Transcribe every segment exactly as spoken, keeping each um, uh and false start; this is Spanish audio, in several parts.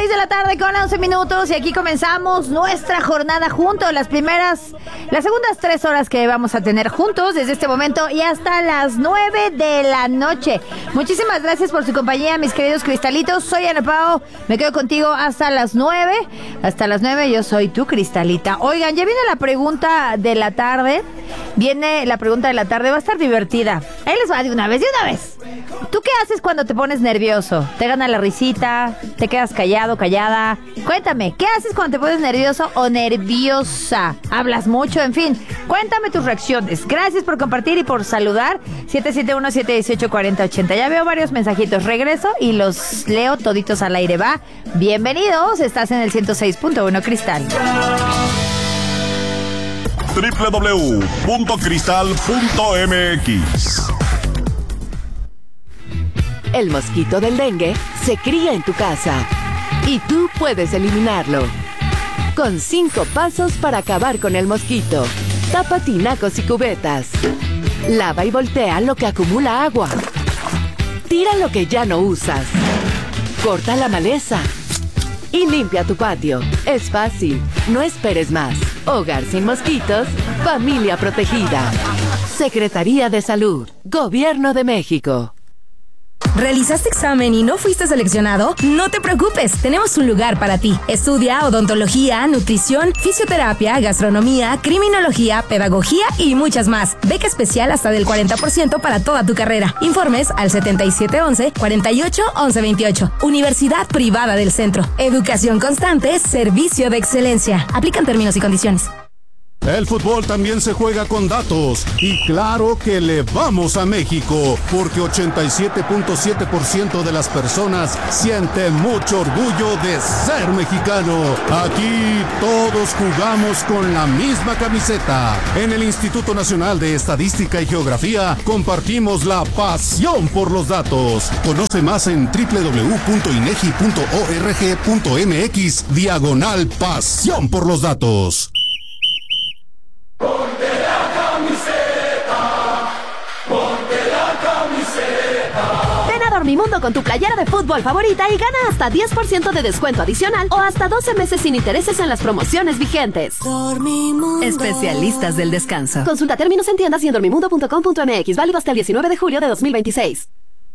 seis de la tarde con once minutos y aquí comenzamos nuestra jornada juntos. Las primeras, las segundas tres horas que vamos a tener juntos desde este momento y hasta las nueve de la noche. Muchísimas gracias por su compañía, mis queridos cristalitos. Soy Ana Pao, me quedo contigo hasta las nueve. Hasta las nueve yo soy tu cristalita. Oigan, ya viene la pregunta de la tarde. Viene la pregunta de la tarde, va a estar divertida. Ahí les va de una vez, de una vez. ¿Tú qué haces cuando te pones nervioso? ¿Te gana la risita? ¿Te quedas callado, callada? Cuéntame, ¿qué haces cuando te pones nervioso o nerviosa? ¿Hablas mucho? En fin, cuéntame tus reacciones. Gracias por compartir y por saludar. siete siete uno, siete uno ocho, cuatro cero ocho cero. Ya veo varios mensajitos. Regreso y los leo toditos al aire. Va. Bienvenidos. Estás en el ciento seis punto uno Cristal. doble u doble u doble u punto cristal punto m x. El mosquito del dengue se cría en tu casa y tú puedes eliminarlo. Con cinco pasos para acabar con el mosquito. Tapa tinacos y cubetas. Lava y voltea lo que acumula agua. Tira lo que ya no usas. Corta la maleza. Y limpia tu patio. Es fácil. No esperes más. Hogar sin mosquitos. Familia protegida. Secretaría de Salud. Gobierno de México. ¿Realizaste examen y no fuiste seleccionado? No te preocupes, tenemos un lugar para ti. Estudia odontología, nutrición, fisioterapia, gastronomía, criminología, pedagogía y muchas más. Beca especial hasta del cuarenta por ciento para toda tu carrera. Informes al setenta y siete once, cuarenta y ocho, once veintiocho. Universidad Privada del Centro. Educación constante, servicio de excelencia. Aplican términos y condiciones. El fútbol también se juega con datos y claro que le vamos a México porque ochenta y siete punto siete por ciento de las personas sienten mucho orgullo de ser mexicano. Aquí todos jugamos con la misma camiseta. En el Instituto Nacional de Estadística y Geografía compartimos la pasión por los datos. Conoce más en doble u doble u doble u punto inegi punto org punto m x diagonal pasión por los datos. Ponte la camiseta, ponte la camiseta. Ven a Dormimundo con tu playera de fútbol favorita y gana hasta diez por ciento de descuento adicional o hasta doce meses sin intereses en las promociones vigentes. Dormimundo. Especialistas del descanso. Consulta términos en tiendas y en dormimundo punto com punto m x. Válido hasta el diecinueve de julio de dos mil veintiséis.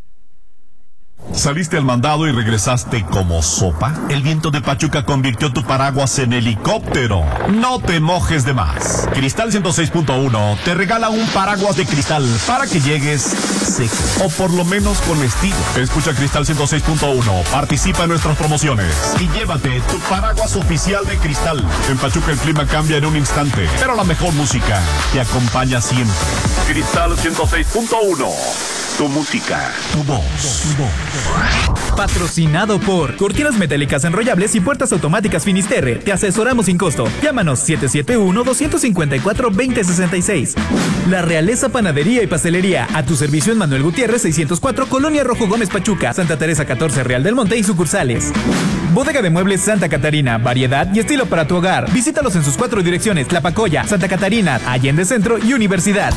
¿Saliste al mandado y regresaste como sopa? El viento de Pachuca convirtió tu paraguas en helicóptero. No te mojes de más. Cristal ciento seis punto uno te regala un paraguas de cristal para que llegues seco o por lo menos con estilo. Escucha Cristal ciento seis punto uno, participa en nuestras promociones y llévate tu paraguas oficial de Cristal. En Pachuca el clima cambia en un instante, pero la mejor música te acompaña siempre. Cristal ciento seis punto uno. Tu música, tu voz, tu voz. Patrocinado por Cortinas Metálicas Enrollables y Puertas Automáticas Finisterre. Te asesoramos sin costo. Llámanos siete siete uno, dos cinco cuatro, dos cero seis seis. La Realeza Panadería y Pastelería. A tu servicio en Manuel Gutiérrez seiscientos cuatro, Colonia Rojo Gómez Pachuca, Santa Teresa catorce, Real del Monte y sucursales. Bodega de Muebles Santa Catarina. Variedad y estilo para tu hogar. Visítalos en sus cuatro direcciones: Tlapacoya, Santa Catarina, Allende Centro y Universidad.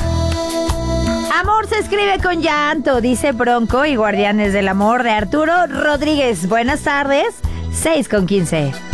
Amor se escribe con llanto, dice Bronco y Guardianes del Amor de Arturo Rodríguez. Buenas tardes, seis con quince.